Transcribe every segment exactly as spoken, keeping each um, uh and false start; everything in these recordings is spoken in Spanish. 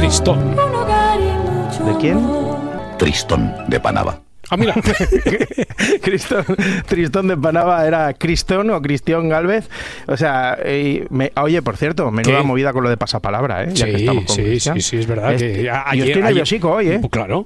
Tristón. ¿De quién? Tristón de Panava. Ah, mira. Tristón, Tristón de Panava era Cristón o Cristión Gálvez. O sea, eh, me, oye, por cierto, menuda ¿Qué? movida con lo de pasapalabra, ¿eh? Ya Sí, que estamos con sí, Cristian. sí, sí, es verdad. Es, que yo ayer, estoy nerviosico hoy, ¿eh? Pues claro.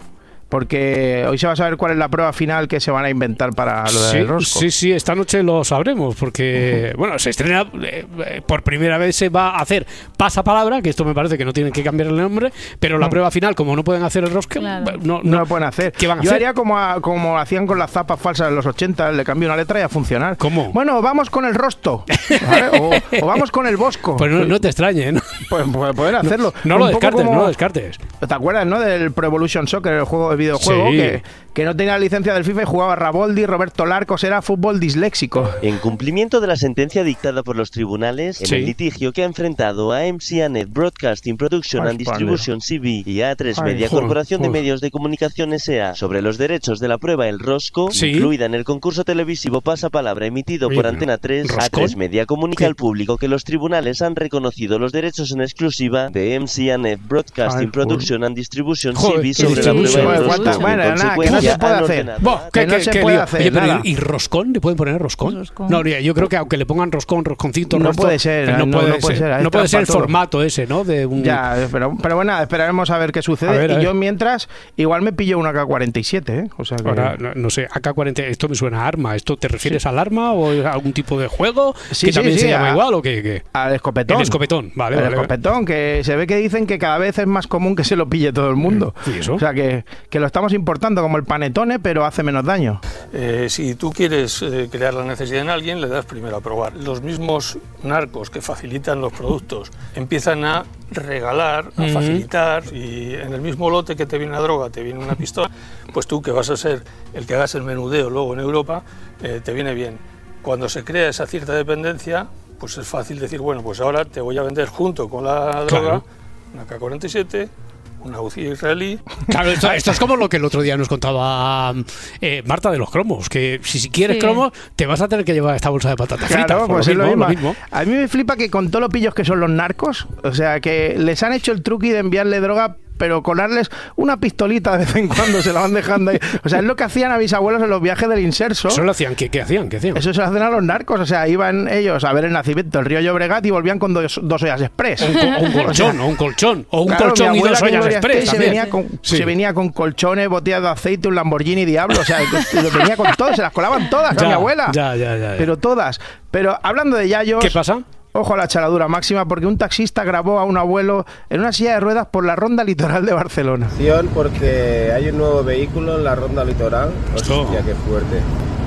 Porque hoy se va a saber cuál es la prueba final que se van a inventar para lo Sí, del rosco. sí, sí, esta noche lo sabremos porque, uh-huh. bueno, se estrena, eh, eh, por primera vez se va a hacer pasapalabra, que esto me parece que no tienen que cambiar el nombre, pero la uh-huh. prueba final, como no pueden hacer el rosco, claro. no, no, no lo pueden hacer. ¿Qué van a Yo hacer? haría como, a, como hacían con las zapas falsas en los ochenta, le cambio una letra y a funcionar. ¿Cómo? Bueno, vamos con el rosto, ¿vale? o, o vamos con el bosco. Pues no, no te extrañe, ¿no? Pues, pues pueden hacerlo. No, no lo Un poco descartes, como, no lo descartes. ¿Te acuerdas, no? Del Pro Evolution Soccer, el juego de videojuego, Sí. que, que no tenía licencia del FIFA y jugaba Raboldi, Roberto Larcos, era fútbol disléxico. En cumplimiento de la sentencia dictada por los tribunales, en Sí. el litigio que ha enfrentado a M C A Net Broadcasting Production Ay, and Distribution C B y a A tres Ay, Media joder, Corporación de joder. Medios de Comunicación S A sobre los derechos de la prueba El Rosco, Sí. incluida en el concurso televisivo Pasapalabra emitido Oye, por pero, Antena tres, ¿Roscón? A tres Media comunica ¿Qué? al público que los tribunales han reconocido los derechos en exclusiva de M C A Net Broadcasting Ay, Production and Distribution Joder, C B ¿qué sobre la distribution? prueba El Bueno, Rosco. ¿cuántas? Bueno, En nada, que no se consecuencia, puede han hacer. ordenado Buah, a- ¿qué, que no qué- se qué puede lío? hacer Oye, pero nada. ¿y roscón? ¿Le pueden poner roscón? Roscón. No, yo creo que aunque le pongan roscón, rosconcito, No rosto, puede ser, no, no- puede no puede ser, ser, no es puede ser el trampa todo. formato ese, ¿no? De un... Ya, pero, pero bueno, esperaremos a ver qué sucede. A ver, a y ver. yo mientras, igual me pillo una K cuarenta y siete, ¿eh? O sea que... Ahora, no, no sé, A K cuarenta, esto me suena a arma. ¿Esto te refieres sí. al arma o a algún tipo de juego Sí, que sí, también sí, se llama a- igual o qué? qué? Al escopetón. El escopetón, vale, El vale. escopetón, que se ve que dicen que cada vez es más común que se lo pille todo el mundo. ¿Y eso? O sea que, que lo estamos importando como el panetone, pero hace menos daño. Eh, si tú quieres eh, crear la necesidad en alguien, le das primero a probar. Los mismos narcos que facilitan los productos empiezan a regalar, a Ujú. facilitar, y en el mismo lote que te viene la droga te viene una pistola, pues tú que vas a ser el que hagas el menudeo luego en Europa, eh, te viene bien. Cuando se crea esa cierta dependencia, pues es fácil decir, bueno, pues ahora te voy a vender junto con la droga Claro. una K cuarenta y siete, una U C I israelí. Claro, esto, esto es como lo que el otro día nos contaba eh, Marta de los cromos, que si, si quieres Sí. cromos te vas a tener que llevar esta bolsa de patatas fritas. Claro, por pues lo es lo mismo, mismo. lo mismo. A mí me flipa que con todos los pillos que son los narcos, o sea, que les han hecho el truqui de enviarle droga, pero colarles una pistolita de vez en cuando, se la van dejando ahí. O sea, es lo que hacían a mis abuelos en los viajes del inserso. Eso lo hacían, ¿qué, qué hacían? ¿Qué hacían? Eso se lo hacen a los narcos, o sea, iban ellos a ver el nacimiento del río Llobregat y volvían con dos, dos ollas express. O un, co- o un colchón, o un colchón, o un Claro, colchón mi y abuela, dos que ollas Gloria express Estey, se también. venía, con, Sí. se venía con colchones, botellas de aceite, un Lamborghini Diablo, o sea, lo venía con todo, se las colaban todas a Ya, mi abuela. ya, ya, ya, ya. Pero todas. Pero hablando de yayos... ¿Qué pasa? Ojo a la charadura máxima, porque un taxista grabó a un abuelo en una silla de ruedas por la ronda litoral de Barcelona. Porque hay un nuevo vehículo en la ronda litoral. Esto. Hostia, qué fuerte.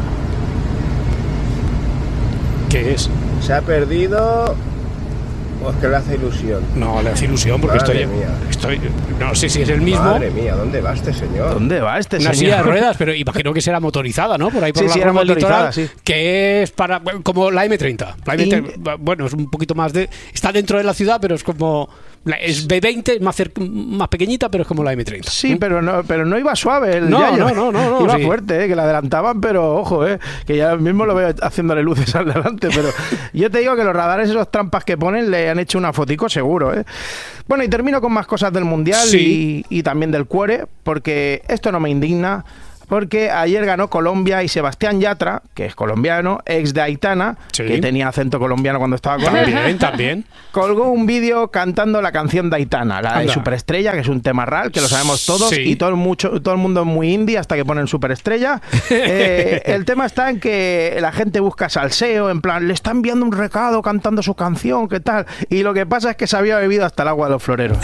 ¿Qué es? Se ha perdido. O es que le hace ilusión. No, le hace ilusión porque Madre estoy, mía. estoy... No sé si es el mismo. Madre mía, ¿dónde va este señor? ¿Dónde va este Una señor? silla de ruedas, pero imagino que será motorizada, ¿no? Por ahí por Sí, la sí, era ronda del motorizada, litoral, sí. que es para como la M treinta. La M treinta, bueno, es un poquito más de está dentro de la ciudad, pero es como la- es B veinte, es más cer- más pequeñita, pero es como la M treinta. Sí, pero no, pero no iba suave el No, yayo. no, no, no, no, Iba sí. fuerte, eh, que la adelantaban, pero ojo, eh, que ya mismo lo veo haciéndole luces al delante, pero yo te digo que los radares, esos trampas que ponen, le han hecho una fotico seguro, eh. Bueno, y termino con más cosas del Mundial Sí. y, y también del cuore, porque esto no me indigna. Porque ayer ganó Colombia y Sebastián Yatra, que es colombiano, ex de Aitana, Sí. que tenía acento colombiano cuando estaba con él, También, también. colgó un vídeo cantando la canción de Aitana, la de Anda. Superestrella, que es un tema real, que lo sabemos todos, Sí. y todo el, mucho, todo el mundo es muy indie hasta que ponen Superestrella. Eh, el tema está en que la gente busca salseo, en plan, le está enviando un recado cantando su canción, ¿qué tal? Y lo que pasa es que se había bebido hasta el agua de los floreros.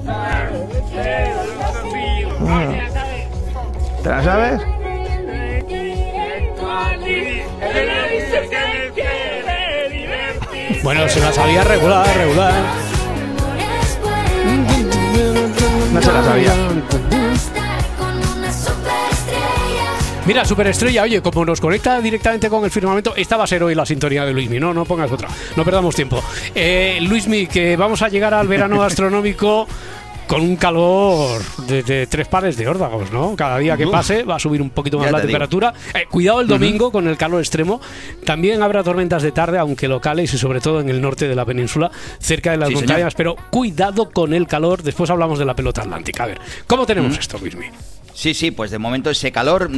¿Te la sabes? Bueno, se la sabía regular, regular. No se la sabía. Mira, Superestrella, oye, como nos conecta directamente con el firmamento, esta va a ser hoy la sintonía de Luismi, no, no pongas otra, no perdamos tiempo. Eh, Luismi, que vamos a llegar al verano astronómico con un calor de, de tres pares de órdagos, ¿no? Cada día que pase va a subir un poquito más Ya la te temperatura. Eh, cuidado el domingo Uh-huh. con el calor extremo. También habrá tormentas de tarde, aunque locales y sobre todo en el norte de la península, cerca de las Sí, montañas. señor. Pero cuidado con el calor. Después hablamos de la pelota atlántica. A ver, ¿cómo tenemos Uh-huh. esto, Luismi? Sí, sí, pues de momento ese calor,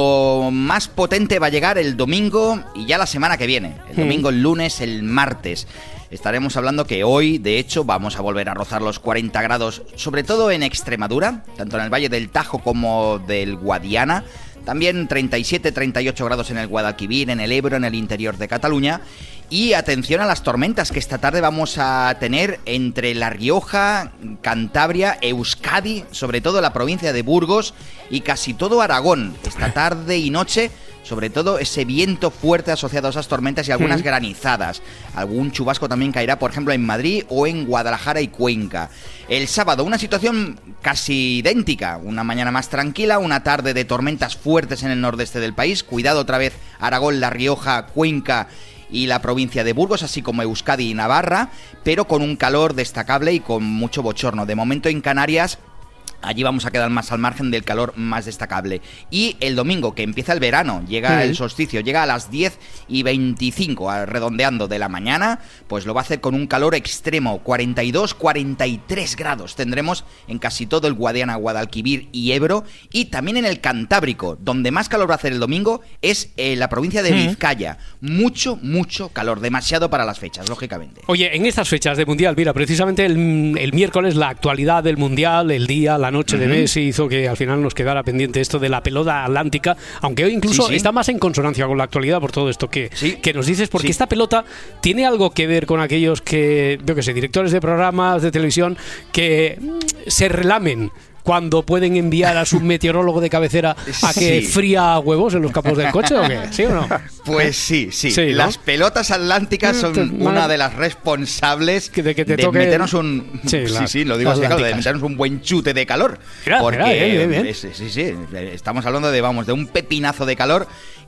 lo más potente va a llegar el domingo y ya la semana que viene. El domingo, el lunes, el martes. Estaremos hablando que hoy, de hecho, vamos a volver a rozar los cuarenta grados, sobre todo en Extremadura, tanto en el Valle del Tajo como del Guadiana. También treinta y siete, treinta y ocho grados en el Guadalquivir, en el Ebro, en el interior de Cataluña. Y atención a las tormentas que esta tarde vamos a tener entre La Rioja, Cantabria, Euskadi, sobre todo la provincia de Burgos y casi todo Aragón. Esta tarde y noche, sobre todo ese viento fuerte asociado a esas tormentas y algunas granizadas. Algún chubasco también caerá, por ejemplo, en Madrid o en Guadalajara y Cuenca. El sábado, una situación casi idéntica. Una mañana más tranquila, una tarde de tormentas fuertes en el nordeste del país. Cuidado otra vez, Aragón, La Rioja, Cuenca y la provincia de Burgos, así como Euskadi y Navarra, pero con un calor destacable y con mucho bochorno. De momento en Canarias, allí vamos a quedar más al margen del calor más destacable. Y el domingo, que empieza el verano, llega el solsticio, llega a las diez y veinticinco, redondeando de la mañana, pues lo va a hacer con un calor extremo, cuarenta y dos, cuarenta y tres grados. Tendremos en casi todo el Guadiana, Guadalquivir y Ebro, y también en el Cantábrico, donde más calor va a hacer el domingo es en la provincia de Vizcaya. Mucho, mucho calor, demasiado para las fechas, lógicamente. Oye, en estas fechas de Mundial, mira, precisamente el, el miércoles la actualidad del Mundial, el día, la noche de Messi hizo que al final nos quedara pendiente esto de la pelota atlántica, aunque hoy incluso Sí, sí. está más en consonancia con la actualidad por todo esto que, Sí. que nos dices, porque Sí. esta pelota tiene algo que ver con aquellos que, yo que sé, directores de programas de televisión que mm, se relamen cuando pueden enviar a su meteorólogo de cabecera a que Sí. fría huevos en los capós del coche, ¿o qué? ¿Sí o no? Pues sí, sí. Sí, ¿no? Las pelotas atlánticas son Mm, una de las responsables Que de que te de toque- meternos un... Sí, Sí, las- sí, lo digo las así, claro, de atlánticas. meternos un buen chute de calor. Mira, porque, mira, bien, bien, bien. es- sí, sí, estamos hablando de, vamos, de un pepinazo de calor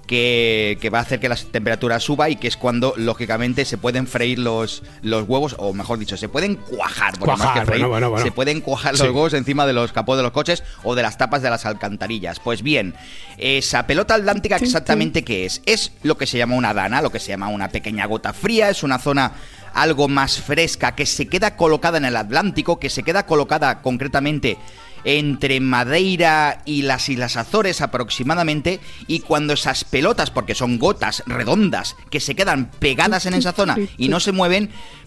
que, que va a hacer que la temperatura suba y que es cuando, lógicamente, se pueden freír los, los huevos, o mejor dicho, se pueden cuajar, porque más Cuajar, que freír, bueno, bueno, bueno. se pueden cuajar Sí. los huevos encima de los capós de los coches o de las tapas de las alcantarillas. Pues bien, esa pelota atlántica, ¿exactamente qué es? Es lo que se llama una dana, lo que se llama una pequeña gota fría, es una zona algo más fresca que se queda colocada en el Atlántico, que se queda colocada concretamente entre Madeira y las Islas Azores aproximadamente, y cuando esas pelotas, porque son gotas redondas que se quedan pegadas en esa zona y no se mueven,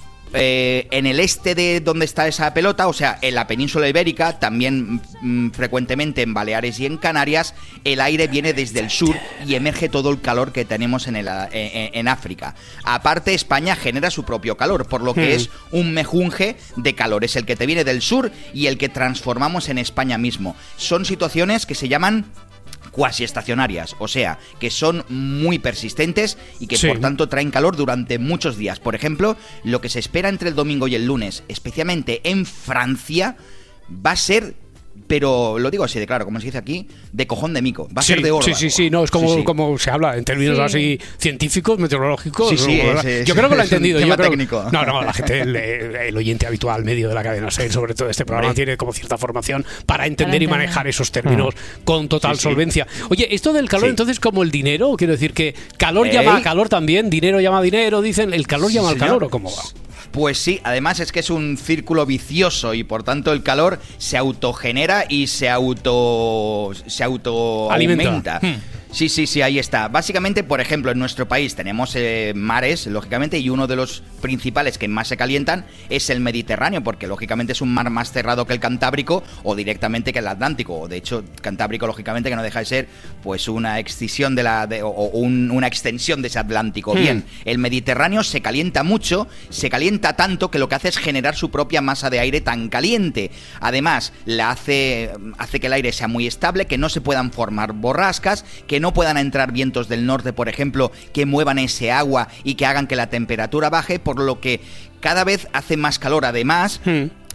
eh, en el este de donde está esa pelota, o sea, en la península ibérica, también mm, frecuentemente en Baleares y en Canarias, el aire viene desde el sur y emerge todo el calor que tenemos en, el, en, en África. Aparte, España genera su propio calor, por lo que Hmm. es un mejunje de calor. Es el que te viene del sur y el que transformamos en España mismo. Son situaciones que se llaman cuasi estacionarias, o sea, que son muy persistentes y que Sí. por tanto traen calor durante muchos días. Por ejemplo, lo que se espera entre el domingo y el lunes, especialmente en Francia, va a ser, pero lo digo así de claro, como se dice aquí, de cojón de mico. Va a Sí, ser de oro. sí, sí, sí, no, es como, Sí, sí. como se habla en términos así científicos, meteorológicos. Sí, sí, ¿no? es- es- yo creo que lo ha es un entendido. tema yo creo- técnico. No, no, la gente, el, el oyente habitual medio de la cadena SER, sobre todo este programa, Hombre. tiene como cierta formación para entender Para y entender. manejar esos términos con total Sí, sí. solvencia. Oye, esto del calor, Sí. entonces, como el dinero, quiero decir que calor ¿Eh? llama a calor también, dinero llama a dinero, dicen, ¿el calor Sí, llama al señor. calor o cómo va? Pues sí, además es que es un círculo vicioso y por tanto el calor se autogenera y se auto se auto Alimenta. aumenta. Hmm. Sí, sí, sí, ahí está. Básicamente, por ejemplo, en nuestro país tenemos eh, mares, lógicamente, y uno de los principales que más se calientan es el Mediterráneo, porque lógicamente es un mar más cerrado que el Cantábrico o directamente que el Atlántico. O de hecho, Cantábrico, lógicamente, que no deja de ser pues una excisión de la de- o, o un- una extensión de ese Atlántico. Hmm. Bien, el Mediterráneo se calienta mucho, se calienta tanto que lo que hace es generar su propia masa de aire tan caliente. Además, la hace, hace que el aire sea muy estable, que no se puedan formar borrascas, que no puedan entrar vientos del norte, por ejemplo, que muevan ese agua y que hagan que la temperatura baje, por lo que cada vez hace más calor. Además, Hmm.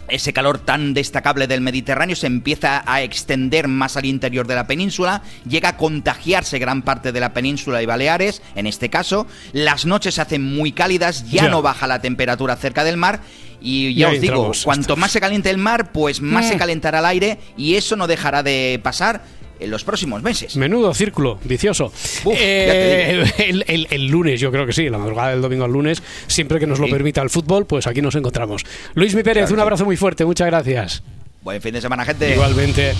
ese calor tan destacable del Mediterráneo se empieza a extender más al interior de la península, llega a contagiarse gran parte de la península y Baleares, en este caso, las noches se hacen muy cálidas, ya, ya. no baja la temperatura cerca del mar, y ya, ya os digo, cuanto más se caliente el mar, pues más mm. se calentará el aire, y eso no dejará de pasar en los próximos meses. Menudo círculo vicioso. Uf, eh, el, el, el lunes, yo creo que sí, la madrugada del domingo al lunes, siempre que nos lo sí. permita el fútbol, pues aquí nos encontramos. Luis Mi Pérez, claro, un abrazo sí. muy fuerte, muchas gracias. Buen fin de semana, gente. Igualmente.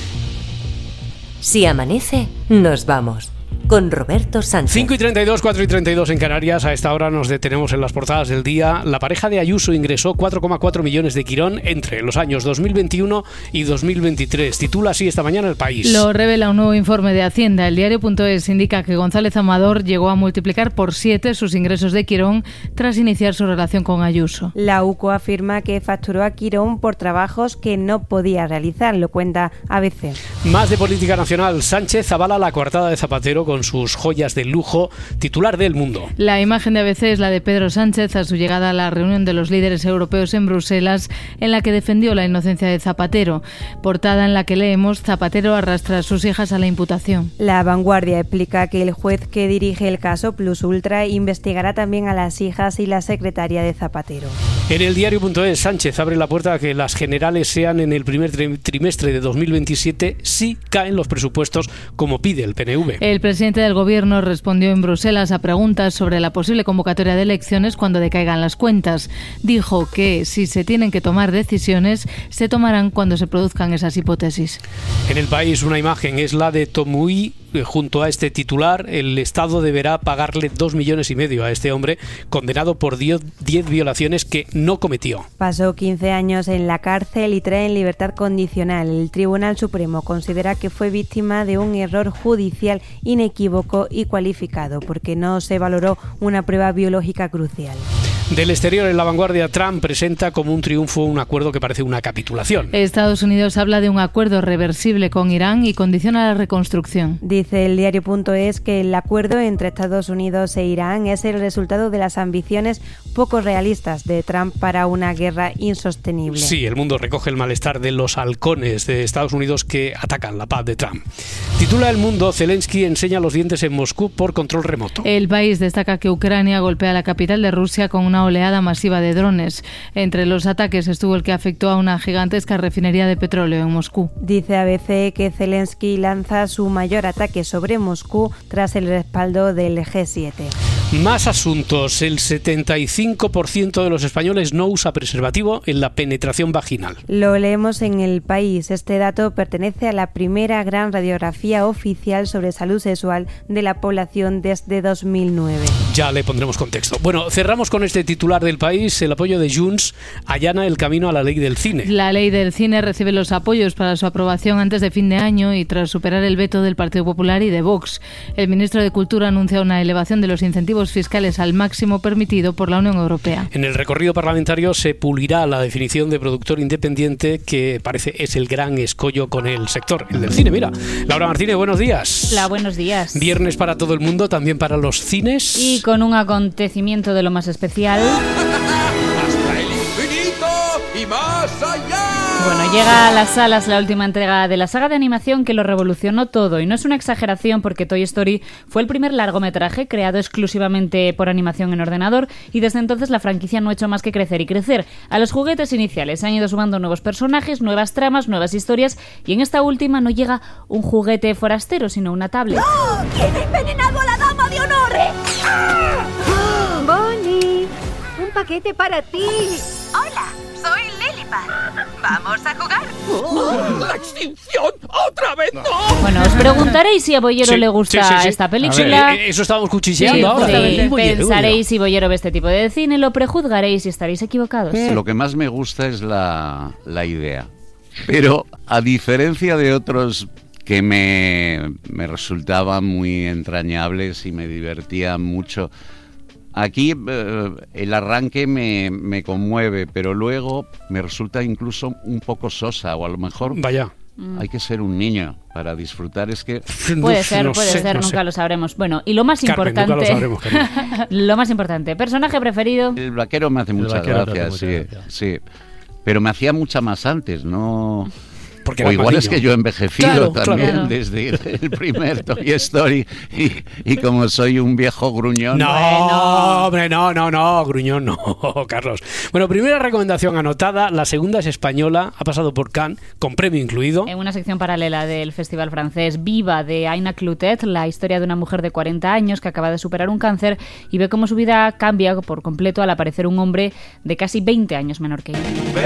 Si amanece, nos vamos. Con Roberto Sánchez. cinco y treinta y dos, cuatro y treinta y dos en Canarias. A esta hora nos detenemos en las portadas del día. La pareja de Ayuso ingresó cuatro coma cuatro millones de Quirón entre los años dos mil veintiuno y dos mil veintitrés. Titula así esta mañana El País. Lo revela un nuevo informe de Hacienda. El diario.es indica que González Amador llegó a multiplicar por siete sus ingresos de Quirón tras iniciar su relación con Ayuso. La U C O afirma que facturó a Quirón por trabajos que no podía realizar, lo cuenta A B C. Más de política nacional. Sánchez avala la coartada de Zapatero con sus joyas de lujo, titular de El Mundo. La imagen de A B C es la de Pedro Sánchez a su llegada a la reunión de los líderes europeos en Bruselas, en la que defendió la inocencia de Zapatero. Portada en la que leemos: Zapatero arrastra a sus hijas a la imputación. La Vanguardia explica que el juez que dirige el caso Plus Ultra investigará también a las hijas y la secretaria de Zapatero. En el diario.es, Sánchez abre la puerta a que las generales sean en el primer trimestre de dos mil veintisiete si caen los presupuestos como pide el P N V. El presidente del Gobierno respondió en Bruselas a preguntas sobre la posible convocatoria de elecciones cuando decaigan las cuentas. Dijo que si se tienen que tomar decisiones, se tomarán cuando se produzcan esas hipótesis. En El País, una imagen es la de Tomuí. Junto a este titular, el Estado deberá pagarle dos millones y medio a este hombre condenado por diez violaciones que no cometió. Pasó quince años en la cárcel y trae en libertad condicional. El Tribunal Supremo considera que fue víctima de un error judicial inequívoco y cualificado porque no se valoró una prueba biológica crucial. Del exterior, en La Vanguardia, Trump presenta como un triunfo un acuerdo que parece una capitulación. Estados Unidos habla de un acuerdo reversible con Irán y condiciona la reconstrucción. Dice el diario.es que el acuerdo entre Estados Unidos e Irán es el resultado de las ambiciones poco realistas de Trump para una guerra insostenible. Sí, El Mundo recoge el malestar de los halcones de Estados Unidos que atacan la paz de Trump. Titula El Mundo: Zelensky enseña los dientes en Moscú por control remoto. El País destaca que Ucrania golpea la capital de Rusia con una oleada masiva de drones. Entre los ataques estuvo el que afectó a una gigantesca refinería de petróleo en Moscú. Dice A B C que Zelensky lanza su mayor ataque sobre Moscú tras el respaldo del G siete. Más asuntos. El setenta y cinco por ciento de los españoles no usa preservativo en la penetración vaginal. Lo leemos en El País. Este dato pertenece a la primera gran radiografía oficial sobre salud sexual de la población desde dos mil nueve. Ya le pondremos contexto. Bueno, cerramos con este titular del País. El apoyo de Junts allana el camino a la ley del cine. La ley del cine recibe los apoyos para su aprobación antes de fin de año y tras superar el veto del Partido Popular y de Vox. El ministro de Cultura anuncia una elevación de los incentivos fiscales al máximo permitido por la Unión Europea. En el recorrido parlamentario se pulirá la definición de productor independiente que parece es el gran escollo con el sector, el del cine. Mira, Laura Martínez, buenos días. Hola, buenos días. Viernes para todo el mundo, también para los cines. Y con un acontecimiento de lo más especial. ¡Hasta el infinito y más allá! Bueno, llega a las salas la última entrega de la saga de animación que lo revolucionó todo. Y no es una exageración porque Toy Story fue el primer largometraje creado exclusivamente por animación en ordenador y desde entonces la franquicia no ha hecho más que crecer y crecer. A los juguetes iniciales se han ido sumando nuevos personajes, nuevas tramas, nuevas historias y en esta última no llega un juguete forastero, sino una tablet. ¡No! ¿Quién ha envenenado a la dama de honor? ¡Ah! Bonnie, un paquete para ti. Hola, soy Lilipad. ¿Vamos a jugar? ¡Oh, ¡la extinción! ¡Otra vez no! Bueno, os preguntaréis si a Boyero sí, le gusta sí, sí, sí. esta película. A ver, eso estábamos cuchicheando sí, ahora. Sí, pensaréis si Boyero ve este tipo de cine, lo prejuzgaréis y estaréis equivocados. Lo que más me gusta es la, la idea. Pero a diferencia de otros que me, me resultaban muy entrañables y me divertían mucho, aquí eh, el arranque me, me conmueve, pero luego me resulta incluso un poco sosa, o a lo mejor Vaya. hay que ser un niño para disfrutar. Es que puede ser, no puede sé, ser, no nunca sé. lo sabremos. Bueno, y lo más Carmen, importante, nunca lo sabremos, Carmen. lo más importante, personaje preferido. El vaquero me hace muchas gracias, sí, gracia. sí. pero me hacía mucha más antes, ¿no? Porque o igual niño. Es que yo he envejecido claro, también claro. desde el primer Toy Story y, y como soy un viejo gruñón. No, bueno. hombre, no, no, no, gruñón no, Carlos. Bueno, primera recomendación anotada, la segunda es española, ha pasado por Cannes, con premio incluido. En una sección paralela del festival francés, Viva, de Aina Clotet, la historia de una mujer de cuarenta años que acaba de superar un cáncer y ve cómo su vida cambia por completo al aparecer un hombre de casi veinte años menor que ella.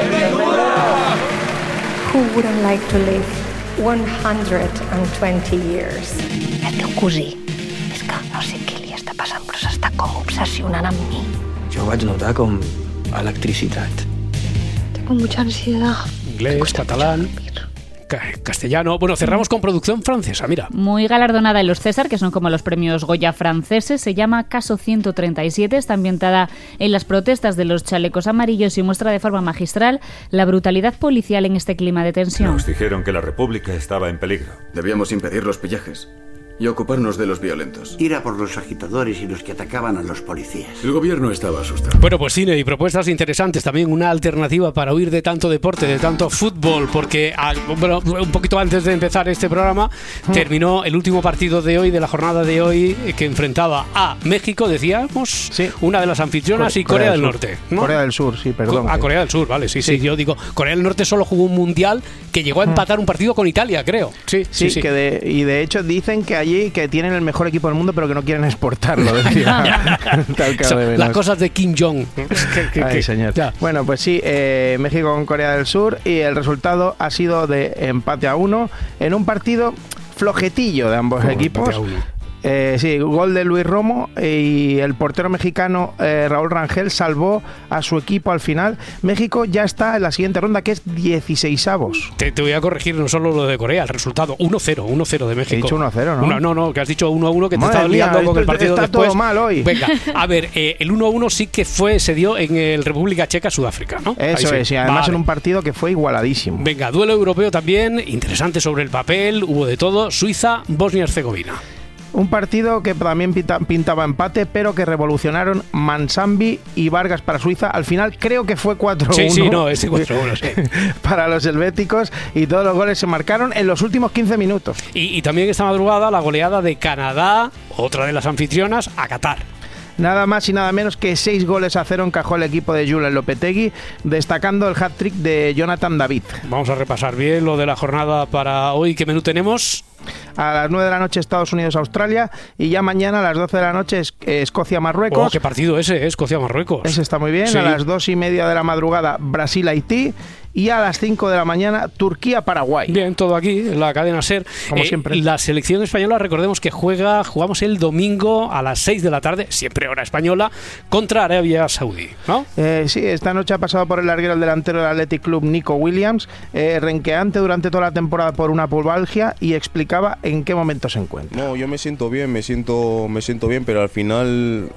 Who wouldn't like to live one hundred twenty years? El teu cosí, és que no sé què li està passant, però s'està com obsessionant amb mi. Jo vaig notar com electricitat. Tengo mucha ansiedad. Inglés, catalán, ca- castellano. Bueno, cerramos con producción francesa, mira. Muy galardonada en los César, que son como los premios Goya franceses, se llama Caso ciento treinta y siete, está ambientada en las protestas de los chalecos amarillos y muestra de forma magistral la brutalidad policial en este clima de tensión. Nos dijeron que la República estaba en peligro. Debíamos impedir los pillajes y ocuparnos de los violentos. Ir a por los agitadores y los que atacaban a los policías. El gobierno estaba asustado. Bueno, pues cine y propuestas interesantes. También una alternativa para huir de tanto deporte, de tanto fútbol, porque a, bueno, un poquito antes de empezar este programa terminó el último partido de hoy, de la jornada de hoy, que enfrentaba a México, decíamos, sí. una de las anfitrionas, y Corea, Corea del, del Norte, ¿no? Corea del Sur, sí, perdón. A que... Corea del Sur, vale, sí, sí, sí. Yo digo, Corea del Norte solo jugó un mundial que llegó a empatar un partido con Italia, creo. Sí, sí, sí. sí. Que de, y de hecho dicen que allí que tienen el mejor equipo del mundo, pero que no quieren exportarlo. Decía. Son las cosas de Kim Jong. que, que, Ay, señor. Ya. Bueno, pues sí, eh, México con Corea del Sur, y el resultado ha sido de empate a uno en un partido flojetillo de ambos Como equipos. Eh, sí, gol de Luis Romo, y el portero mexicano eh, Raúl Rangel salvó a su equipo al final. México ya está en la siguiente ronda, que es dieciseisavos. Te, te voy a corregir no solo lo de Corea, el resultado uno cero, uno cero de México. He dicho uno cero, ¿no? Uno, no, no, que has dicho uno uno, que te Madre estaba liando mía, con el partido está después. Todo mal hoy. Venga, a ver, eh, el uno uno sí que fue, se dio en el República Checa, Sudáfrica, ¿no? Eso Ahí es, sí. y además Vale. en un partido que fue igualadísimo. Venga, duelo europeo también, interesante sobre el papel, hubo de todo. Suiza, Bosnia-Herzegovina. Un partido que también pinta, pintaba empate, pero que revolucionaron Mansambi y Vargas para Suiza. Al final creo que fue cuatro uno. Sí, sí, no, es cuatro uno, sí. Para los helvéticos, y todos los goles se marcaron en los últimos quince minutos. Y, y también esta madrugada la goleada de Canadá, otra de las anfitrionas, a Qatar. Nada más y nada menos que seis goles a cero encajó el equipo de Julen Lopetegui, destacando el hat-trick de Jonathan David. Vamos a repasar bien lo de la jornada para hoy. ¿Qué menú tenemos? A las nueve de la noche Estados Unidos-Australia, y ya mañana a las doce de la noche es, eh, Escocia-Marruecos. Oh, qué partido ese, Escocia-Marruecos. Ese está muy bien. Sí. A las dos y media de la madrugada Brasil-Haití, y a las cinco de la mañana Turquía-Paraguay. Bien, todo aquí en la cadena SER. Como eh, siempre. La selección española, recordemos que juega, jugamos el domingo a las seis de la tarde, siempre hora española, contra Arabia Saudí, ¿no? Eh, sí, esta noche ha pasado por el larguero el delantero del Athletic Club, Nico Williams, eh, renqueante durante toda la temporada por una pubalgia, y explicaba en qué momento se encuentra. No, yo me siento bien, me siento, me siento bien, pero al final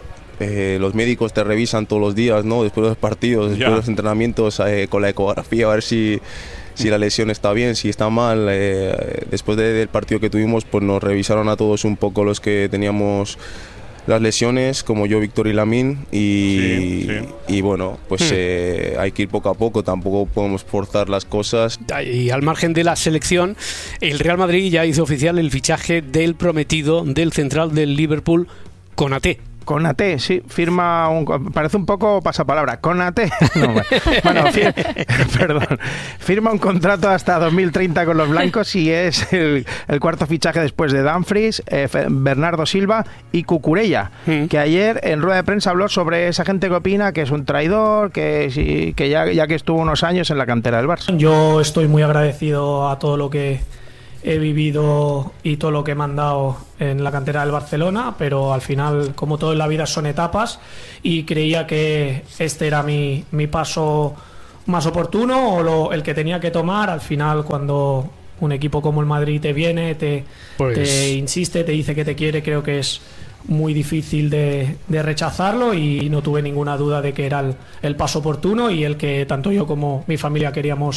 eh, los médicos te revisan todos los días, ¿no? Después de los partidos, después Ya. de los entrenamientos, eh, con la ecografía, a ver si, si la lesión está bien, si está mal. Eh, después de, del partido que tuvimos, pues nos revisaron a todos un poco los que teníamos las lesiones, como yo, Víctor y Lamín, y, Sí, sí. y bueno, pues Hmm. eh, hay que ir poco a poco, tampoco podemos forzar las cosas. Y al margen de la selección, el Real Madrid ya hizo oficial el fichaje del prometido del central del Liverpool, Konaté. Konaté, sí, firma un, parece un poco pasapalabra, Konaté. No, bueno, bueno fir, perdón, firma un contrato hasta dos mil treinta con los blancos, y es el, el cuarto fichaje después de Dumfries, eh, Bernardo Silva y Cucurella, mm. que ayer en rueda de prensa habló sobre esa gente que opina que es un traidor, que, sí, que ya, ya que estuvo unos años en la cantera del Barça. Yo estoy muy agradecido a todo lo que he vivido y todo lo que me han dado en la cantera del Barcelona, pero al final, como todo en la vida, son etapas, y creía que este era mi, mi paso más oportuno, o lo, el que tenía que tomar. Al final, cuando un equipo como el Madrid te viene, te, pues... te insiste, te dice que te quiere, creo que es muy difícil de, de rechazarlo, y no tuve ninguna duda de que era el, el paso oportuno y el que tanto yo como mi familia queríamos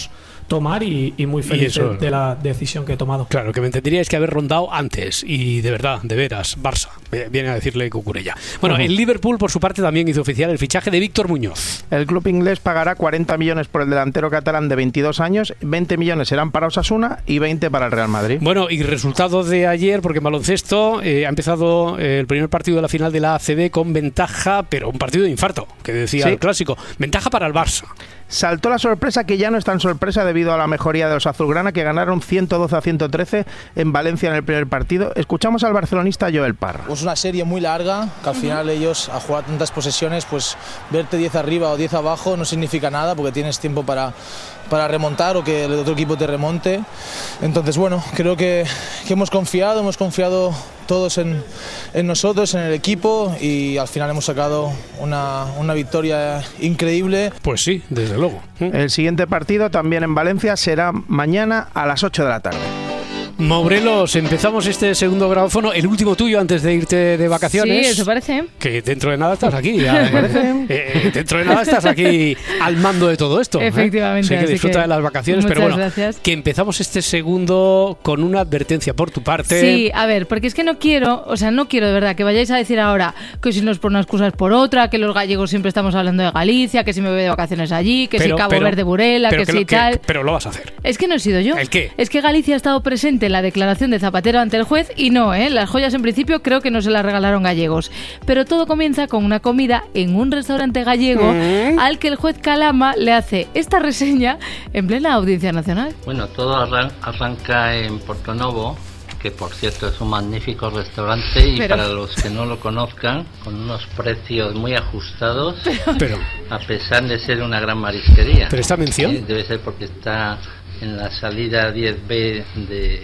tomar y, y muy feliz eso, de, de la decisión que he tomado. Claro, que me tendríais que haber rondado antes y de verdad, de veras, Barça, viene a decirle Cucurella. Bueno, uh-huh. El Liverpool por su parte también hizo oficial el fichaje de Víctor Muñoz. El club inglés pagará cuarenta millones por el delantero catalán de veintidós años, veinte millones serán para Osasuna y veinte para el Real Madrid. Bueno, y resultado de ayer, porque en baloncesto eh, ha empezado eh, el primer partido de la final de la A C B con ventaja, pero un partido de infarto, que decía ¿Sí? el clásico, ventaja para el Barça. Saltó la sorpresa, que ya no es tan sorpresa debido a la mejoría de los azulgrana, que ganaron ciento doce a ciento trece en Valencia en el primer partido. Escuchamos al barcelonista Joel Parra. Es una serie muy larga, que al final ellos, a jugar tantas posesiones, pues verte diez arriba o diez abajo no significa nada, porque tienes tiempo para, para remontar o que el otro equipo te remonte. Entonces, bueno, creo que, que hemos confiado, hemos confiado todos en, en nosotros, en el equipo, y al final hemos sacado una, una victoria increíble. Pues sí, desde luego. El siguiente partido, también en Valencia, será mañana a las ocho de la tarde. Maurelos, empezamos este segundo grabófono, el último tuyo antes de irte de vacaciones. Sí, eso parece. Que dentro de nada estás aquí. Ya, eh, dentro de nada estás aquí al mando de todo esto. Efectivamente. ¿eh? Así que disfruta que de las vacaciones, pero bueno, gracias. Que empezamos este segundo con una advertencia por tu parte. Sí, a ver, porque es que no quiero, o sea, no quiero de verdad que vayáis a decir ahora que si no es por una excusa es por otra, que los gallegos siempre estamos hablando de Galicia, que si me voy de vacaciones allí, que pero, si Cabo pero, Verde Burela, que, que si lo, tal. Que, pero lo vas a hacer. Es que no he sido yo. ¿El qué? Es que Galicia ha estado presente la declaración de Zapatero ante el juez y no, ¿eh? Las joyas en principio creo que no se las regalaron gallegos. Pero todo comienza con una comida en un restaurante gallego ¿Mm? al que el juez Calama le hace esta reseña en plena Audiencia Nacional. Bueno, todo arran- arranca en Portonovo, que por cierto es un magnífico restaurante y pero, para los que no lo conozcan, con unos precios muy ajustados, pero, a pesar de ser una gran marisquería. ¿Pero esta mención? Eh, debe ser porque está en la salida diez B de...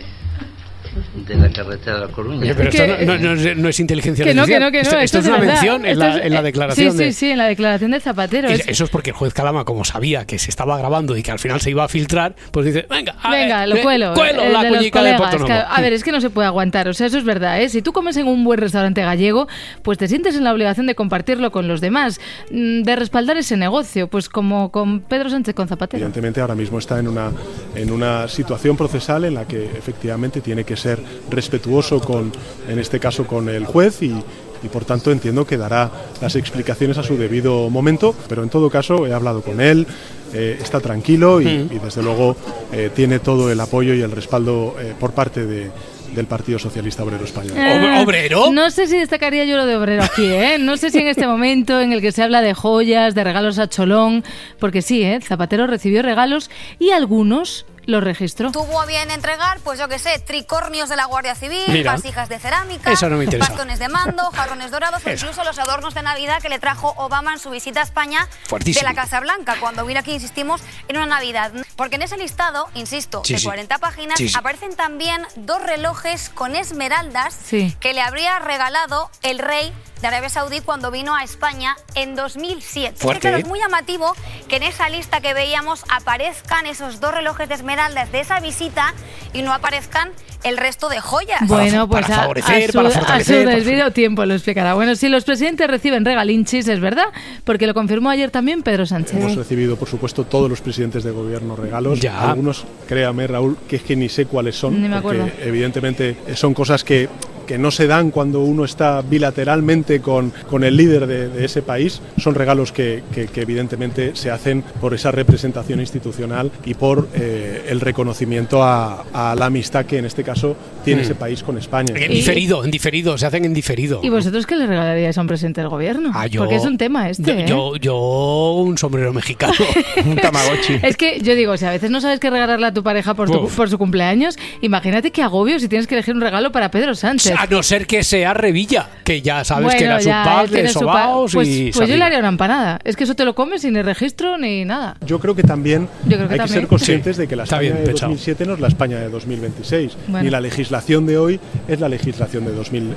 de la carretera de La Coruña. Oye, pero esto no, no, no, es, no es inteligencia que artificial. No, que no, que no, esto, esto, esto es una verdad. mención en la, en la declaración. Sí, de... sí, sí, en la declaración de Zapatero. Es... Eso es porque el juez Calama, como sabía que se estaba grabando y que al final se iba a filtrar, pues dice, venga, a venga, ver, lo cuelo. cuelo el la de cuñica de Portonovo. Que, a ver, es que no se puede aguantar, o sea, eso es verdad, ¿eh? Si tú comes en un buen restaurante gallego, pues te sientes en la obligación de compartirlo con los demás, de respaldar ese negocio, pues como con Pedro Sánchez con Zapatero. Evidentemente ahora mismo está en una, en una situación procesal en la que efectivamente tiene que ser respetuoso con, en este caso con el juez y, y por tanto entiendo que dará las explicaciones a su debido momento, pero en todo caso he hablado con él, eh, está tranquilo y, mm. y desde luego eh, tiene todo el apoyo y el respaldo eh, por parte de del Partido Socialista Obrero Español. Eh, ¿Obrero? No sé si destacaría yo lo de obrero aquí, ¿eh? No sé si en este momento en el que se habla de joyas, de regalos a cholón, porque sí, ¿eh? Zapatero recibió regalos y algunos los registró. Tuvo a bien entregar, pues yo qué sé, tricornios de la Guardia Civil, Mira, vasijas de cerámica, eso no me interesa. bastones de mando, jarrones dorados o incluso los adornos de Navidad que le trajo Obama en su visita a España Fuertísimo. de la Casa Blanca, cuando vino aquí, insistimos, en una Navidad. Porque en ese listado, insisto, sí, de sí. cuarenta páginas, sí, sí. aparecen también dos relojes con esmeraldas sí. que le habría regalado el rey de Arabia Saudí cuando vino a España en dos mil siete. Fuerte, Claro, ¿eh? es muy llamativo que en esa lista que veíamos aparezcan esos dos relojes de esmeraldas de esa visita y no aparezcan el resto de joyas. Bueno, pues para a, favorecer, a su, para fortalecer, a su para... debido tiempo lo explicará. Bueno, si los presidentes reciben regalinchis, es verdad, porque lo confirmó ayer también Pedro Sánchez. Hemos recibido, por supuesto, todos los presidentes de gobierno regalos. Ya. Algunos, créame, Raúl, que es que ni sé cuáles son. Ni me acuerdo. Porque evidentemente son cosas que que no se dan cuando uno está bilateralmente con, con el líder de, de ese país. Son regalos que, que, que evidentemente se hacen por esa representación institucional y por eh, el reconocimiento a, a la amistad que en este caso tiene mm. ese país con España. En diferido, en diferido, se hacen en diferido. ¿Y vosotros qué le regalaríais a un presidente del gobierno? Ah, yo, porque es un tema este, yo, ¿eh? yo, yo un sombrero mexicano, un tamagotchi. Es que yo digo, si a veces no sabes qué regalarle a tu pareja por, tu, por su cumpleaños, imagínate qué agobio si tienes que elegir un regalo para Pedro Sánchez. A no ser que sea Revilla, que ya sabes bueno, que era su pack de sobaos pues, y pues yo le haría una empanada. Es que eso te lo comes sin ni registro ni nada. Yo creo que también yo creo que hay también. que ser conscientes sí, de que la España de pensado. dos mil siete no es la España de dos mil veintiséis. Bueno. Y la legislación de hoy es la legislación de dos mil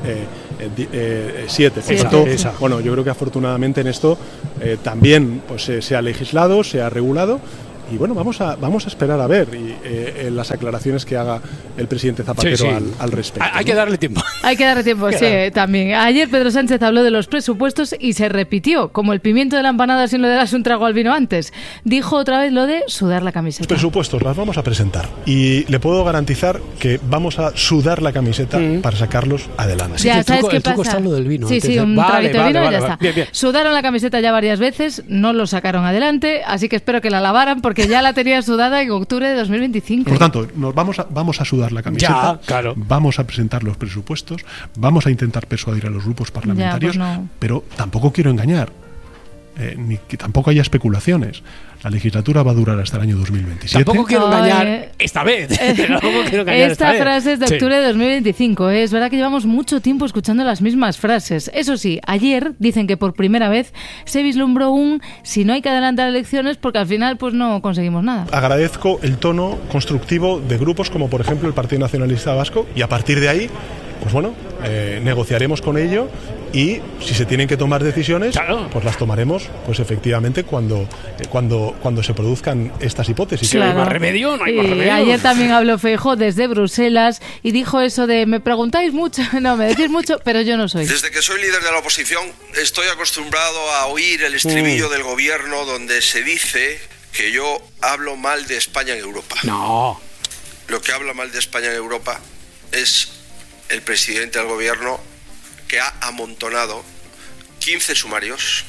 siete. Por sí, tanto, esa. bueno, yo creo que afortunadamente en esto eh, también pues, eh, se ha legislado, se ha regulado. y bueno, vamos a vamos a esperar a ver y, eh, las aclaraciones que haga el presidente Zapatero sí, sí. Al, al respecto. Hay, hay que darle tiempo. Hay que darle tiempo, sí, también. Ayer Pedro Sánchez habló de los presupuestos y se repitió, como el pimiento de la empanada sin lo de darse un trago al vino antes. Dijo otra vez lo de sudar la camiseta. Los presupuestos las vamos a presentar y le puedo garantizar que vamos a sudar la camiseta mm. para sacarlos adelante. Así ya, que el truco, el truco está lo del vino. Sí, antes. sí, un vale, traguito de vale, vino vale, y ya vale, está. Bien, bien. Sudaron la camiseta ya varias veces, no lo sacaron adelante, así que espero que la lavaran porque ya la tenía sudada en octubre de dos mil veinticinco. Por lo tanto, nos vamos a, vamos a sudar la camiseta, ya, claro. Vamos a presentar los presupuestos, vamos a intentar persuadir a los grupos parlamentarios, ya, pues no. Pero tampoco quiero engañar, eh, ni que tampoco haya especulaciones. La legislatura va a durar hasta el año dos mil veintisiete. Tampoco quiero no, engañar eh, esta vez. Eh, Tampoco quiero engañar esta, esta frase es de octubre sí. de dos mil veinticinco. ¿eh? Es verdad que llevamos mucho tiempo escuchando las mismas frases. Eso sí, ayer dicen que por primera vez se vislumbró un si no hay que adelantar elecciones porque al final pues no conseguimos nada. Agradezco el tono constructivo de grupos como por ejemplo el Partido Nacionalista Vasco y a partir de ahí, pues bueno, eh, negociaremos con ello y si se tienen que tomar decisiones, claro. pues las tomaremos, pues efectivamente cuando eh, cuando cuando se produzcan estas hipótesis. Claro. No hay más remedio, no hay más remedio. Ayer también habló Feijóo desde Bruselas y dijo eso de me preguntáis mucho, no, me decís mucho, pero yo no soy. Desde que soy líder de la oposición estoy acostumbrado a oír el estribillo mm. del gobierno donde se dice que yo hablo mal de España en Europa. No. Lo que habla mal de España en Europa es el presidente del gobierno que ha amontonado quince sumarios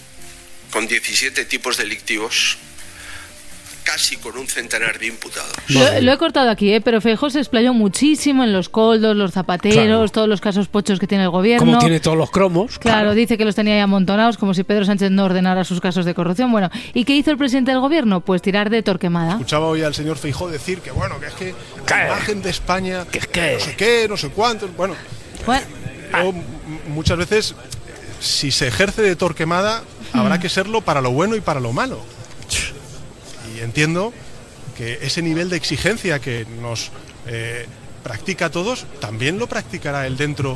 con diecisiete tipos delictivos, casi con un centenar de imputados. Lo, lo he cortado aquí, ¿eh? Pero Feijóo se explayó muchísimo en los coldos, los zapateros, claro. todos los casos pochos que tiene el gobierno. Como tiene todos los cromos. Claro, claro, dice que los tenía ahí amontonados, como si Pedro Sánchez no ordenara sus casos de corrupción. Bueno, ¿y qué hizo el presidente del gobierno? Pues tirar de Torquemada. Escuchaba hoy al señor Feijóo decir que bueno, que es que ¿Qué? la imagen de España, que es que no sé qué, no sé cuánto, bueno... bueno. Yo, muchas veces, si se ejerce de Torquemada, hmm. habrá que serlo para lo bueno y para lo malo. Y entiendo que ese nivel de exigencia que nos eh, practica a todos, también lo practicará él dentro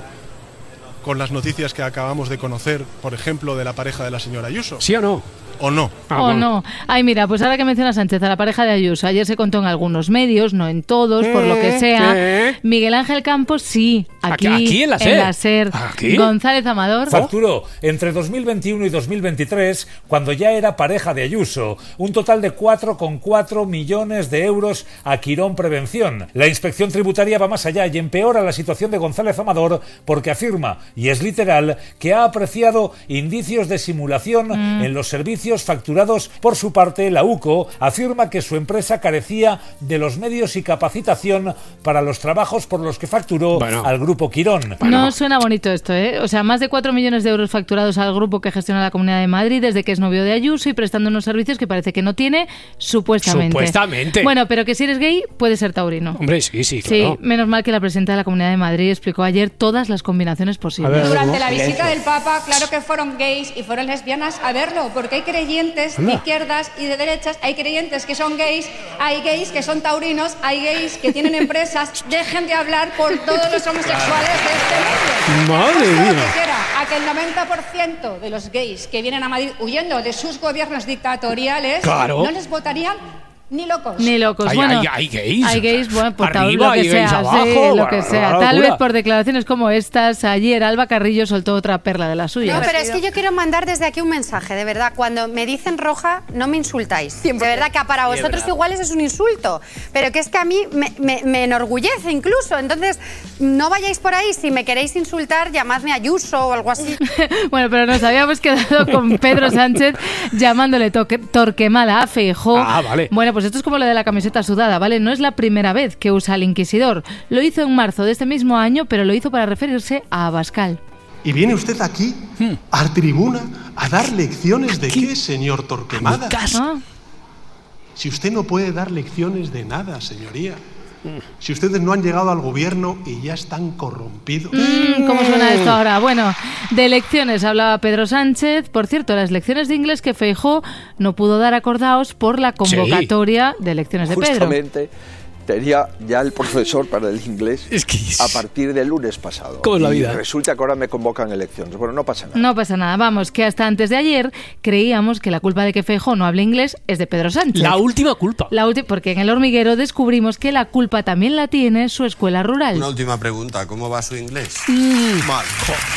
con las noticias que acabamos de conocer, por ejemplo, de la pareja de la señora Ayuso. ¿Sí o no? ¿O no? Ah, ¿O no? Ay, mira, pues ahora que menciona Sánchez a la pareja de Ayuso, ayer se contó en algunos medios, no en todos, por lo que sea. ¿Qué? Miguel Ángel Campos sí, aquí, aquí, aquí en la SER. En la SER. ¿Aquí? González Amador. Facturó entre dos mil veintiuno y dos mil veintitrés, cuando ya era pareja de Ayuso, un total de cuatro coma cuatro millones de euros a Quirón Prevención. La inspección tributaria va más allá y empeora la situación de González Amador porque afirma, y es literal, que ha apreciado indicios de simulación mm. en los servicios facturados. Por su parte, la UCO afirma que su empresa carecía de los medios y capacitación para los trabajos por los que facturó bueno. al Grupo Quirón. Bueno. No suena bonito esto, ¿eh? O sea, más de cuatro millones de euros facturados al grupo que gestiona la Comunidad de Madrid desde que es novio de Ayuso y prestando unos servicios que parece que no tiene, supuestamente. Supuestamente. Bueno, pero que si eres gay, puedes ser taurino. Hombre, sí, sí, claro. Sí, menos mal que la presidenta de la Comunidad de Madrid explicó ayer todas las combinaciones posibles. Ver, Durante la visita del Papa, claro que fueron gays y fueron lesbianas a verlo, porque hay creyentes de izquierdas y de derechas, hay creyentes que son gays, hay gays que son taurinos, hay gays que tienen empresas. Dejen de hablar por todos los homosexuales de este mundo. Madre mía. A que el noventa por ciento de los gays que vienen a Madrid huyendo de sus gobiernos dictatoriales, claro. no les votarían ni locos. Ni locos. Hay, bueno, hay, hay gays. Hay gays, bueno, por Arriba, lo que hay sea, gays abajo, sí, lo que sea. la Tal locura. vez por declaraciones como estas, ayer Alba Carrillo soltó otra perla de las suyas. No, pero es que yo quiero mandar desde aquí un mensaje, de verdad. Cuando me dicen roja, no me insultáis. De verdad que para vosotros iguales es un insulto, pero que es que a mí me, me, me enorgullece incluso. Entonces, no vayáis por ahí. Si me queréis insultar, llamadme Ayuso o algo así. Bueno, pero nos habíamos quedado con Pedro Sánchez llamándole toque, Torquemada a Feijóo. Ah, vale. Bueno, pues esto es como lo de la camiseta sudada, ¿vale? No es la primera vez que usa al inquisidor. Lo hizo en marzo de este mismo año, pero lo hizo para referirse a Abascal. ¿Y viene usted aquí, hmm. a tribuna, a dar lecciones de qué, señor Torquemada? Ah. Si usted no puede dar lecciones de nada, señoría. Si ustedes no han llegado al gobierno y ya están corrompidos. Mm, ¿Cómo suena esto ahora? Bueno, de elecciones hablaba Pedro Sánchez. Por cierto, las lecciones de inglés que Feijóo no pudo dar, acordaos, por la convocatoria sí. de elecciones de Pedro. Justamente tenía ya el profesor para el inglés es que... a partir del lunes pasado. ¿Cómo es la y vida? Resulta que ahora me convocan elecciones. Bueno, no pasa nada. No pasa nada. Vamos, que hasta antes de ayer creíamos que la culpa de que Feijóo no hable inglés es de Pedro Sánchez. La última culpa. La ulti- porque en El Hormiguero descubrimos que la culpa también la tiene su escuela rural. Una última pregunta, ¿cómo va su inglés? Mm. Mal.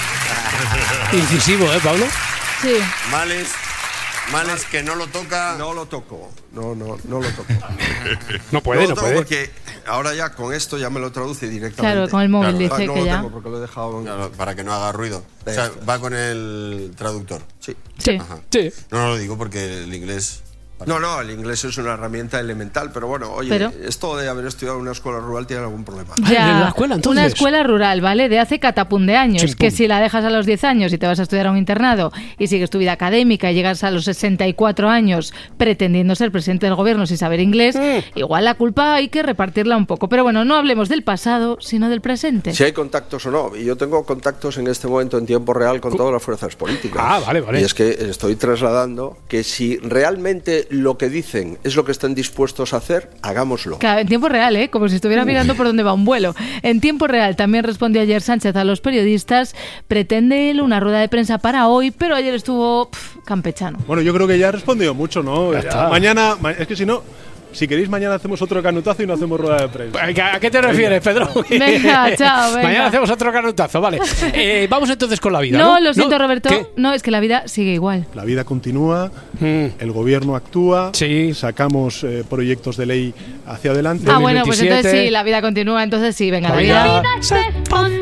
Incisivo, ¿eh, Pablo? Sí. Mal es, mal es que no lo toca... No lo toco. No, no, no lo toco. No puede, no, no puede. Porque ahora ya con esto ya me lo traduce directamente. Claro, con el móvil dice Ah, no que lo ya... tengo porque lo he dejado... Claro, para que no haga ruido. O sea, va con el traductor. Sí. Sí. Ajá. Sí. No, no lo digo porque el inglés... No, no, el inglés es una herramienta elemental, pero bueno, oye, Pero- esto de haber estudiado en una escuela rural tiene algún problema. Ya, ¿en la escuela, entonces? una escuela rural, ¿vale? De hace catapum de años, Chimpum. que si la dejas a los diez años y te vas a estudiar a un internado y sigues tu vida académica y llegas a los sesenta y cuatro años pretendiendo ser presidente del gobierno sin saber inglés, igual la culpa hay que repartirla un poco. Pero bueno, no hablemos del pasado, sino del presente. Si hay contactos o no, y yo tengo contactos en este momento en tiempo real con todas las fuerzas políticas. Ah, vale, vale. Y es que estoy trasladando que si realmente lo que dicen es lo que están dispuestos a hacer, hagámoslo. Claro, en tiempo real, ¿eh? Como si estuviera mirando por dónde va un vuelo. En tiempo real también respondió ayer Sánchez a los periodistas. Pretende él una rueda de prensa para hoy, pero ayer estuvo pff, campechano. Bueno, yo creo que ya ha respondido mucho, ¿no? Ya está. Mañana, ma- es que si no, si queréis mañana hacemos otro canutazo y no hacemos rueda de prensa. ¿A qué te refieres, Pedro? Venga, chao, venga. Mañana hacemos otro canutazo, vale. Eh, vamos entonces con la vida, ¿no? No, lo siento, Roberto. ¿Qué? No, es que la vida sigue igual. La vida continúa, Mm. el gobierno actúa, Sí. sacamos eh, proyectos de ley hacia adelante. Ah, bueno, pues entonces veintisiete. sí, la vida continúa, entonces sí, venga, la La vida... vida-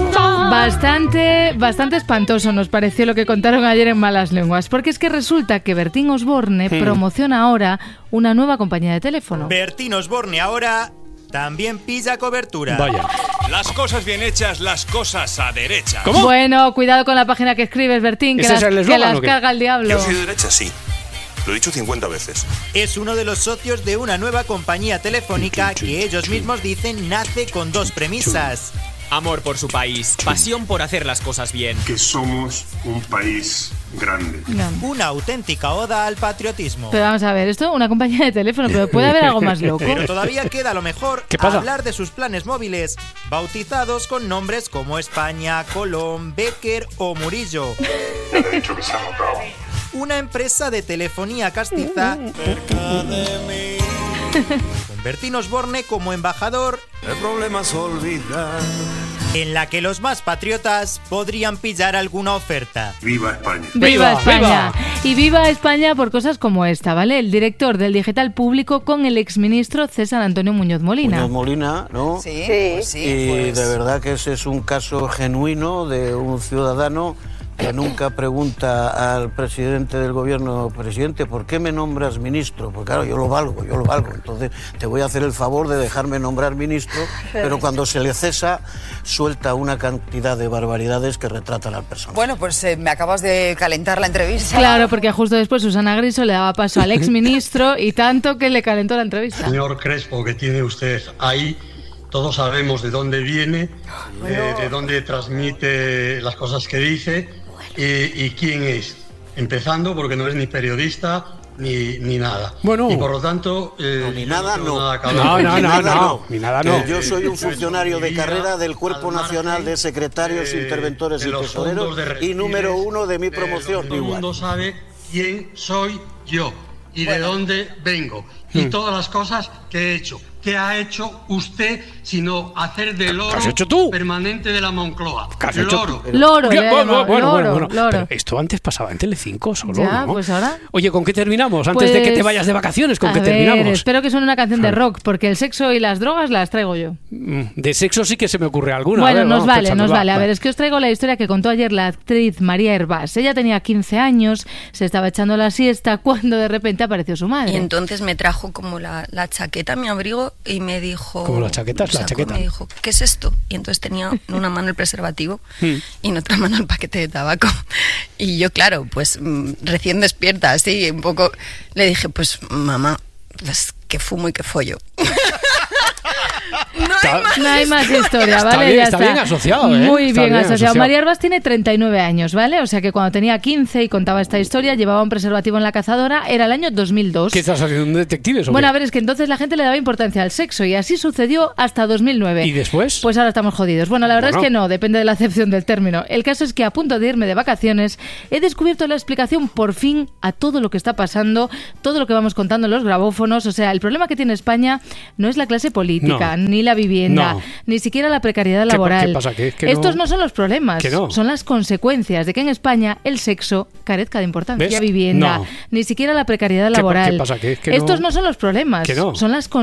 Bastante, bastante espantoso nos pareció lo que contaron ayer en Malas Lenguas, porque es que resulta que Bertín Osborne Hmm. promociona ahora una nueva compañía de teléfono. Bertín Osborne ahora también pilla cobertura. Vaya. Las cosas bien hechas, las cosas a derecha. ¿Cómo? Bueno, cuidado con la página que escribes, Bertín, que ¿Ese las, es el que eslogan las o qué? carga el diablo. Yo soy de derecha, sí. Lo he dicho cincuenta veces. Es uno de los socios de una nueva compañía telefónica que ellos mismos dicen nace con dos premisas. Amor por su país, pasión por hacer las cosas bien. Que somos un país grande. No. Una auténtica oda al patriotismo. Pero vamos a ver, esto una compañía de teléfono, pero puede haber algo más loco. Pero todavía queda lo mejor, ¿Qué pasa? hablar de sus planes móviles, bautizados con nombres como España, Colón, Becker o Murillo. Ya te he dicho que se ha notado. Una empresa de telefonía castiza con Bertín Osborne como embajador, El problema es olvidar. en la que los más patriotas podrían pillar alguna oferta. Viva España. ¡Viva, ¡Viva, España! viva! Y viva España por cosas como esta, ¿vale? El director del Digital Público con el exministro César Antonio Muñoz Molina. Muñoz Molina, ¿no? Sí, pues sí. Y pues. de verdad que ese es un caso genuino de un ciudadano que nunca pregunta al presidente del gobierno, presidente, ¿por qué me nombras ministro? Porque claro, yo lo valgo, yo lo valgo. Entonces te voy a hacer el favor de dejarme nombrar ministro, pero cuando se le cesa, suelta una cantidad de barbaridades que retratan al personaje. Bueno, pues eh, me acabas de calentar la entrevista. Claro, porque justo después Susana Griso le daba paso al exministro y tanto que le calentó la entrevista. Señor Crespo, que tiene usted ahí, todos sabemos de dónde viene, de, de dónde transmite las cosas que dice y, y quién es. Empezando porque no es ni periodista ni, ni nada. Bueno. Y por lo tanto... eh, No, ni yo nada tengo no. nada que No, hablar. no, Ni no, nada no, ni nada no. Eh, Yo soy un funcionario de carrera del Cuerpo Nacional de Secretarios, eh, Interventores de y los Tesoreros fondos de y reptiles, número uno de mi de lo que promoción. todo el Igual. mundo sabe quién soy yo y de Bueno. dónde vengo y todas las cosas que he hecho. ¿Qué ha hecho usted sino hacer del oro has hecho tú? permanente de la Moncloa? ¿Qué has hecho Loro. tú? Loro, Bien, le bueno, llamo, bueno, bueno, loro, bueno. loro. Pero esto antes pasaba en Telecinco solo, Ya, ¿no? pues ahora. Oye, ¿con qué terminamos? Antes de que Pues, te vayas de vacaciones, ¿con a qué ver, terminamos? espero que suene una canción de rock, porque el sexo y las drogas las traigo yo. Mm, De sexo sí que se me ocurre alguna. Bueno, A ver, nos vamos vale, pensando, nos va, vale. A va. ver, es que os traigo la historia que contó ayer la actriz María Hervás. Ella tenía quince años, se estaba echando la siesta cuando de repente apareció su madre. Y entonces me trajo como la, la chaqueta, mi abrigo, y me dijo... Como la chaqueta es la sacó, chaqueta. Me dijo, ¿qué es esto? Y entonces tenía en una mano el preservativo Mm. y en otra mano el paquete de tabaco. Y yo, claro, pues mm, recién despierta, así, un poco, le dije, pues mamá, pues que fumo y que follo. No Está No hay más historia, Está ¿vale? bien, Ya está está. bien asociado, ¿eh? Muy Está bien, bien asociado. asociado. María Arbas tiene treinta y nueve años, ¿vale? O sea que cuando tenía quince y contaba esta historia, llevaba un preservativo en la cazadora, era el año dos mil dos. ¿Qué estás haciendo, un detective o Bueno, qué? a ver, es que entonces la gente le daba importancia al sexo y así sucedió hasta dos mil nueve. ¿Y después? Pues ahora estamos jodidos. Bueno, la verdad Bueno. es que no, depende de la acepción del término. El caso es que a punto de irme de vacaciones he descubierto la explicación por fin a todo lo que está pasando, todo lo que vamos contando en los grabófonos. O sea, el problema que tiene España no es la clase política, No. ni la vivienda, No. ni siquiera la precariedad ¿Qué pa- laboral. qué pasa? ¿Que- que Estos no? no son los problemas, Que no. son las consecuencias de que en España el sexo carezca de importancia. ¿Ves? Vivienda, No. ni siquiera la precariedad ¿Qué pa- laboral. qué pasa? ¿Que es que Estos no? no son los problemas, Que no. son las